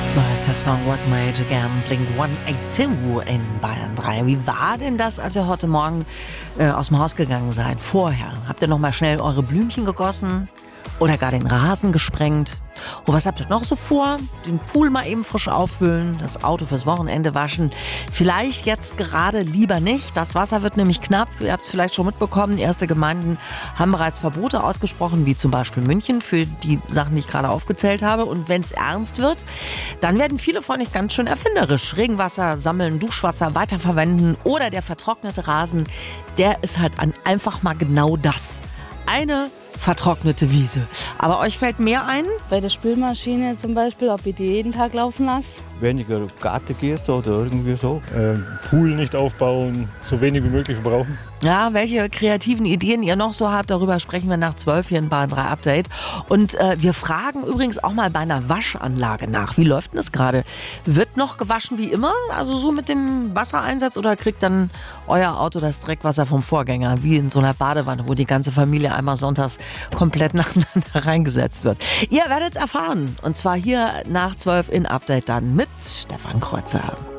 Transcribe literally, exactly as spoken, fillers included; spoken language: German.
So heißt der Song What's My Age Again, Blink hundertzweiundachtzig in Bayern drei. Wie war denn das, als ihr heute Morgen äh, aus dem Haus gegangen seid? Vorher, habt ihr noch mal schnell eure Blümchen gegossen oder gar den Rasen gesprengt? Und was habt ihr noch so vor? Den Pool mal eben frisch auffüllen, das Auto fürs Wochenende waschen. Vielleicht jetzt gerade lieber nicht. Das Wasser wird nämlich knapp. Ihr habt es vielleicht schon mitbekommen. Erste Gemeinden haben bereits Verbote ausgesprochen, wie zum Beispiel München, für die Sachen, die ich gerade aufgezählt habe. Und wenn es ernst wird, dann werden viele von euch ganz schön erfinderisch. Regenwasser sammeln, Duschwasser weiterverwenden oder der vertrocknete Rasen, der ist halt einfach mal genau das. Eine vertrocknete Wiese. Aber euch fällt mehr ein? Bei der Spülmaschine zum Beispiel, ob ich die jeden Tag laufen lasse. Weniger Garten gehst oder irgendwie so. Ähm, Pool nicht aufbauen, so wenig wie möglich verbrauchen. Ja, welche kreativen Ideen ihr noch so habt, darüber sprechen wir nach zwölf hier in Bayern drei Update. Und äh, wir fragen übrigens auch mal bei einer Waschanlage nach. Wie läuft denn das gerade? Wird noch gewaschen wie immer? Also so mit dem Wassereinsatz oder kriegt dann euer Auto das Dreckwasser vom Vorgänger? Wie in so einer Badewanne, wo die ganze Familie einmal sonntags komplett nacheinander reingesetzt wird. Ihr werdet es erfahren. Und zwar hier nach zwölf in Update dann mit Stefan Kreuzer.